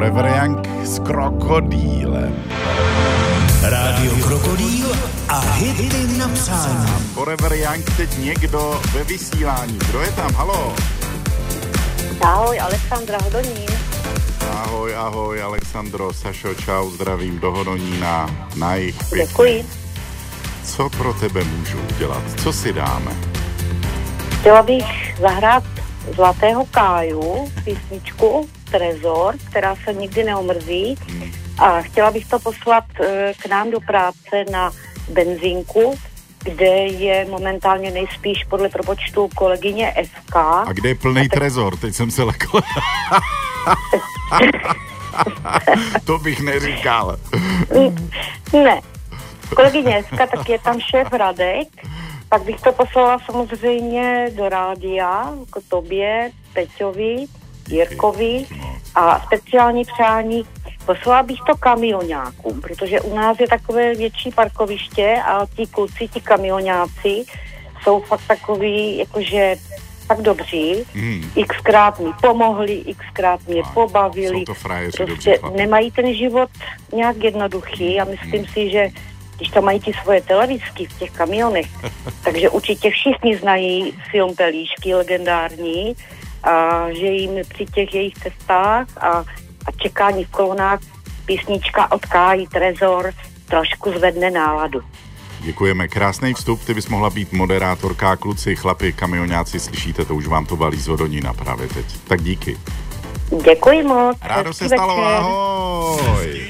Forever Young s Krokodýlem. Rádio Krokodýl a hity na přání. Forever Young, teď někdo ve vysílání. Kdo je tam? Haló? Ahoj, Alexandra Hodonín. Ahoj, Alexandro, Sašo, čau, zdravím do Hodonína, na jich. Děkuji. Co pro tebe můžu udělat? Co si dáme? Chtěla bych zahrát Zlatého Káju, písničku Trezor, která se nikdy neomrzí. A chtěla bych to poslat k nám do práce na benzínku, kde je momentálně nejspíš podle propočtu kolegyně FK. A kde je plný trezor? Teď jsem se lekl. To bych neříkal. Ne. Kolegyně FK, tak je tam šéf Radek. Pak bych to poslala samozřejmě do rádia, k tobě, Peťovi, Jirkovi a speciální přání. Poslala bych to kamionákům, protože u nás je takové větší parkoviště a ti kluci, ti kamionáci jsou fakt takový, jakože tak dobří. Xkrát mi pomohli, xkrát mě pobavili. Jsou to frajeři, prostě nemají ten život nějak jednoduchý a myslím si, že když tam mají ti svoje televizky v těch kamionech, takže určitě všichni znají film Pelíšky legendární a že jim při těch jejich cestách a čekání v kolonách písnička od Káji Trezor trošku zvedne náladu. Děkujeme, krásný vstup, ty bys mohla být moderátorka, kluci, chlapi, kamionáci, slyšíte, to už vám to balí z Hodonína právě teď. Tak díky. Děkuji moc. Rádo se stalo, ahoj.